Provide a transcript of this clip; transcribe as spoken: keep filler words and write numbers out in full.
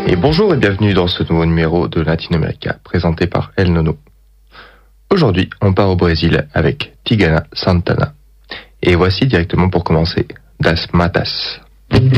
Et bonjour et bienvenue dans ce nouveau numéro de Latinoamérica, présenté par El Nono. Aujourd'hui, on part au Brésil avec Tigana Santana. Et voici directement pour commencer, Das Matas.